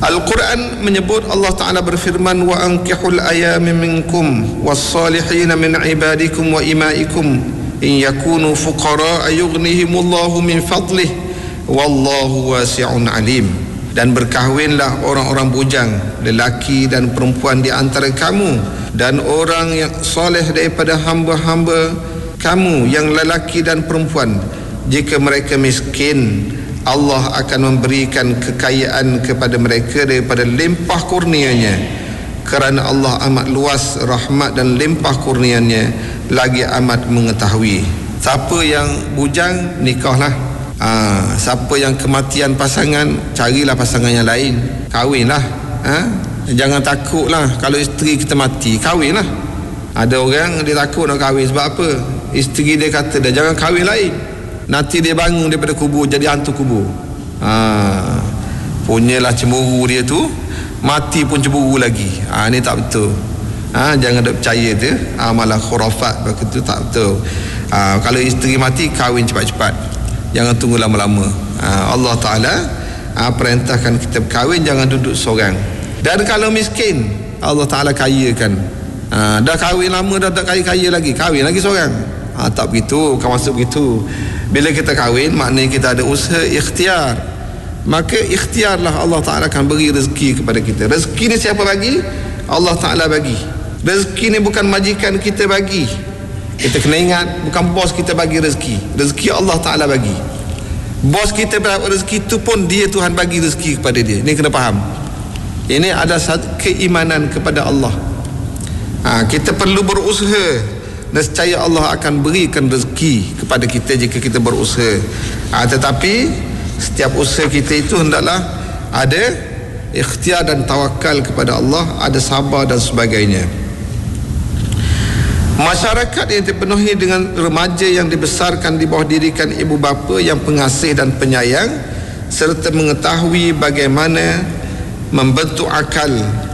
Al-Quran menyebut, Allah Ta'ala berfirman, wa ankihul ayami minkum was-salihina min ibadikum wa imaikum in yakunu fuqara yughnihimullahu min fadlih wallahu wasi'un alim. Dan berkahwinlah orang-orang bujang, lelaki dan perempuan di antara kamu, dan orang yang soleh daripada hamba-hamba kamu yang lelaki dan perempuan. Jika mereka miskin, Allah akan memberikan kekayaan kepada mereka daripada limpah kurnianya, kerana Allah amat luas rahmat dan limpah kurnianya, lagi amat mengetahui. Siapa yang bujang, nikahlah. Siapa yang kematian pasangan, carilah pasangan yang lain, kahwinlah. Jangan takutlah kalau isteri kita mati, kahwinlah. Ada orang dia takut nak kahwin sebab apa? Isteri dia kata dah jangan kahwin lain, nanti dia bangun daripada kubur jadi hantu kubur. Punyalah cemburu dia tu, mati pun cemburu lagi. Ni tak betul. Jangan duk percaya tu. Malah khurafat begitu, tak betul. Kalau isteri mati, kahwin cepat-cepat, jangan tunggu lama-lama. Allah Ta'ala perintahkan kita berkahwin, jangan duduk seorang. Dan kalau miskin, Allah Ta'ala kayakan. Dah kahwin lama, dah tak kaya-kaya lagi, kahwin lagi seorang. Tak begitu, bukan maksud begitu. Bila kita kahwin, maknanya kita ada usaha ikhtiar. Maka ikhtiarlah, Allah Ta'ala akan beri rezeki kepada kita. Rezeki ni siapa bagi? Allah Ta'ala bagi. Rezeki ni bukan majikan kita bagi. Kita kena ingat, bukan bos kita bagi rezeki. Rezeki Allah Ta'ala bagi. Bos kita berapa rezeki tu pun dia, Tuhan bagi rezeki kepada dia. Ini kena faham. Ini ada keimanan kepada Allah. Kita perlu berusaha, nescaya Allah akan berikan rezeki kepada kita jika kita berusaha. Tetapi setiap usaha kita itu hendaklah ada ikhtiar dan tawakal kepada Allah, ada sabar dan sebagainya. Masyarakat yang dipenuhi dengan remaja yang dibesarkan di bawah didikan ibu bapa yang pengasih dan penyayang, serta mengetahui bagaimana membentuk akal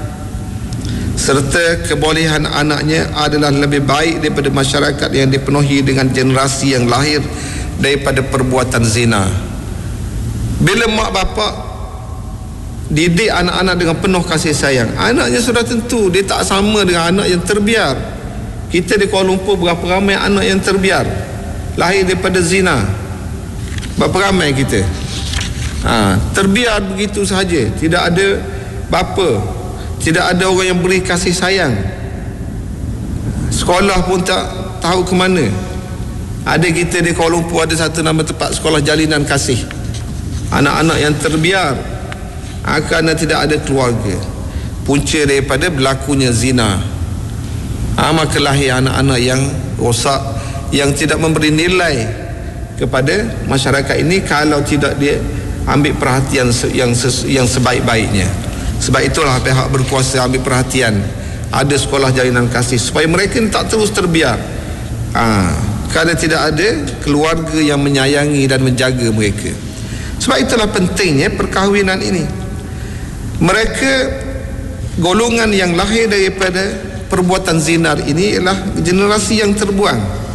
serta kebolehan anaknya adalah lebih baik daripada masyarakat yang dipenuhi dengan generasi yang lahir daripada perbuatan zina. Bila mak bapak didik anak-anak dengan penuh kasih sayang, anaknya sudah tentu dia tak sama dengan anak yang terbiar. Kita di Kuala Lumpur berapa ramai anak yang terbiar, lahir daripada zina. Berapa ramai kita terbiar begitu sahaja, tidak ada bapa, tidak ada orang yang beri kasih sayang. Sekolah pun tak tahu ke mana. Ada kita di Kuala Lumpur ada satu nama tempat sekolah jalinan kasih. Anak-anak yang terbiar kerana tidak ada keluarga, punca daripada berlakunya zina. Maka lahir anak-anak yang rosak, yang tidak memberi nilai kepada masyarakat ini kalau tidak dia ambil perhatian yang sebaik-baiknya. Sebab itulah pihak berkuasa ambil perhatian, ada sekolah jalinan kasih supaya mereka tak terus terbiar. Kerana tidak ada keluarga yang menyayangi dan menjaga mereka. Sebab itulah pentingnya perkahwinan ini. Mereka golongan yang lahir daripada perbuatan zina ini ialah generasi yang terbuang.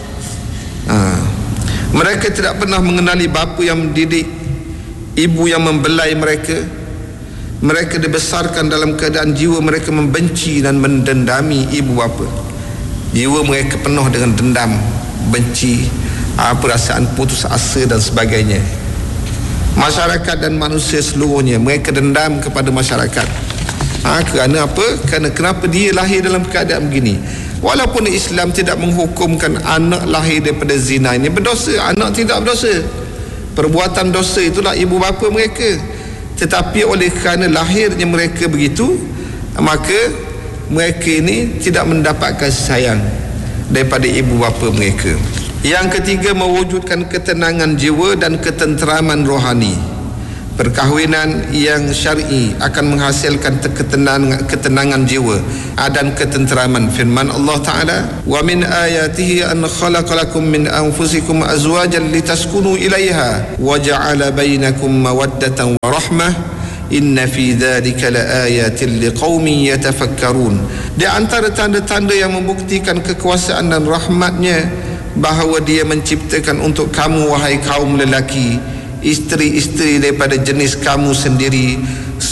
Mereka tidak pernah mengenali bapa yang mendidik, ibu yang membelai mereka. Mereka dibesarkan dalam keadaan jiwa mereka membenci dan mendendami ibu bapa. Jiwa mereka penuh dengan dendam, benci, perasaan putus asa dan sebagainya. Masyarakat dan manusia seluruhnya, mereka dendam kepada masyarakat. Kerana apa? Kerana kenapa dia lahir dalam keadaan begini. Walaupun Islam tidak menghukumkan anak lahir daripada zina ini berdosa, anak tidak berdosa. Perbuatan dosa itulah ibu bapa mereka. Tetapi oleh kerana lahirnya mereka begitu, maka mereka ini tidak mendapat kasih sayang daripada ibu bapa mereka. Yang ketiga, mewujudkan ketenangan jiwa dan ketenteraman rohani. Perkahwinan yang syar'i akan menghasilkan ketenangan jiwa dan ketenteraman. Firman Allah Ta'ala, wa min ayatihi an khalaqalakum min anfusikum azwajan litaskunu ilaiha wa ja'ala bainakum mawaddatan wa rahmah inna fi dhalika laayatin liqaumin yatafakkarun. Di antara tanda-tanda yang membuktikan kekuasaan dan rahmatnya bahawa dia menciptakan untuk kamu wahai kaum lelaki isteri-isteri daripada jenis kamu sendiri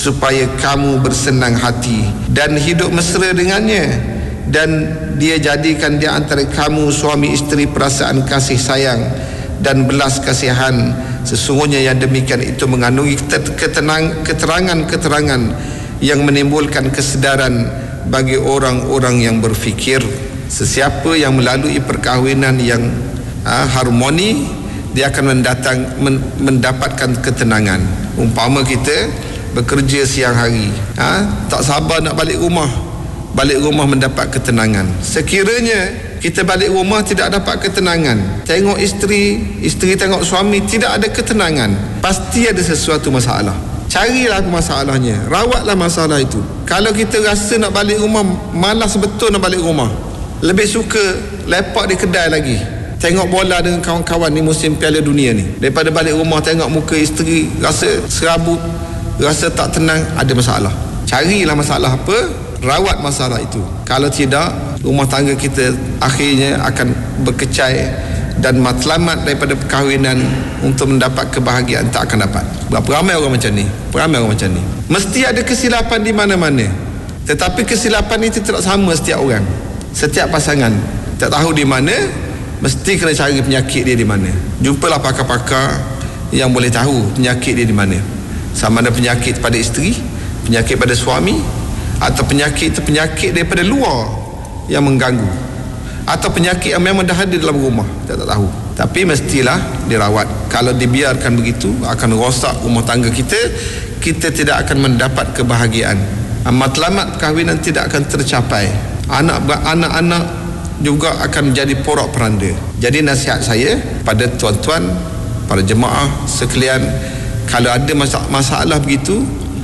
supaya kamu bersenang hati dan hidup mesra dengannya, dan dia jadikan di antara kamu suami isteri perasaan kasih sayang dan belas kasihan. Sesungguhnya yang demikian itu mengandungi keterangan-keterangan yang menimbulkan kesedaran bagi orang-orang yang berfikir. Sesiapa yang melalui perkahwinan yang harmoni, dia akan mendapatkan ketenangan. Umpama kita bekerja siang hari, tak sabar nak balik rumah mendapat ketenangan. Sekiranya kita balik rumah tidak dapat ketenangan, tengok isteri tengok suami tidak ada ketenangan, pasti ada sesuatu masalah. Carilah masalahnya, rawatlah masalah itu. Kalau kita rasa nak balik rumah, malas betul nak balik rumah, lebih suka lepak di kedai lagi, tengok bola dengan kawan-kawan ni musim Piala Dunia ni, daripada balik rumah tengok muka isteri, rasa serabut, rasa tak tenang, ada masalah. Carilah masalah apa, rawat masalah itu. Kalau tidak, rumah tangga kita akhirnya akan berkecai dan matlamat daripada perkahwinan untuk mendapat kebahagiaan tak akan dapat. Berapa ramai orang macam ni? Mesti ada kesilapan di mana-mana, tetapi kesilapan itu tidak sama setiap orang, setiap pasangan. Tak tahu di mana, mesti kena cari penyakit dia di mana. Jumpalah pakar-pakar yang boleh tahu penyakit dia di mana. Sama ada penyakit pada isteri, penyakit pada suami, atau penyakit daripada luar yang mengganggu, atau penyakit yang memang dah ada dalam rumah, tak tahu. Tapi mestilah dirawat. Kalau dibiarkan begitu, akan rosak rumah tangga kita. Kita tidak akan mendapat kebahagiaan. Matlamat perkahwinan tidak akan tercapai. Anak-anak juga akan menjadi porak-peranda. Jadi nasihat saya pada tuan-tuan, para jemaah sekalian, kalau ada masalah begitu,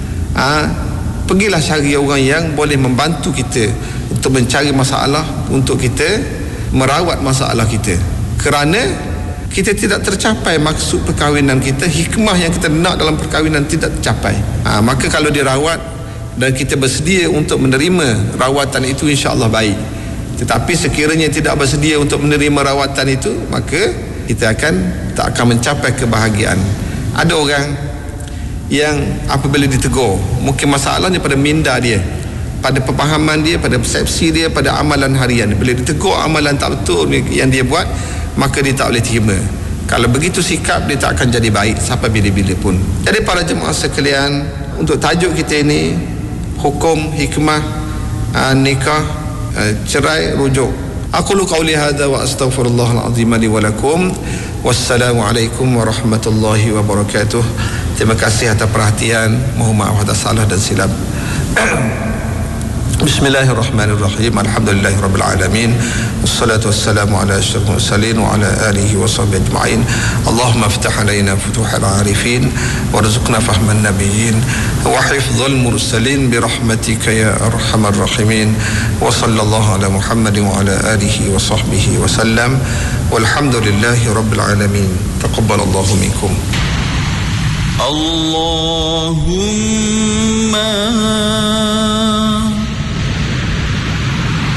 pergilah cari orang yang boleh membantu kita untuk mencari masalah, untuk kita merawat masalah kita. Kerana kita tidak tercapai maksud perkahwinan kita, hikmah yang kita nak dalam perkahwinan tidak tercapai. Maka kalau dirawat dan kita bersedia untuk menerima rawatan itu, insya-Allah baik. Tetapi sekiranya tidak bersedia untuk menerima rawatan itu, maka kita tak akan mencapai kebahagiaan. Ada orang yang apabila ditegur, mungkin masalahnya pada minda dia, pada pemahaman dia, pada persepsi dia, pada amalan harian. Bila ditegur amalan tak betul yang dia buat, maka dia tak boleh terima. Kalau begitu sikap, dia tak akan jadi baik sampai bila-bila pun. Jadi para jemaah sekalian, untuk tajuk kita ini, hukum hikmah nikah, cerai rujuk. Aqulu qawli hadza wa astaghfirullahal azim li wa lakum. Wassalamualaikum warahmatullahi wabarakatuh. Terima kasih atas perhatian. Mohon maaf atas salah dan silap. Bismillahirrahmanirrahim. Alhamdulillahirabbil alamin. Wassalatu wassalamu ala asyrafil mursalin wa ala alihi wa sahbihi ajma'in. Allahumma iftah alaina futuhal arifin warzuqna fahman nabiyyin wa hifdhal mursalin bi rahmatika ya arhamar rahimin. Wa sallallahu ala Muhammadin wa ala alihi wa sahbihi wa sallam. Walhamdulillahirabbil alamin. Taqabbalallahu minkum. Allahumma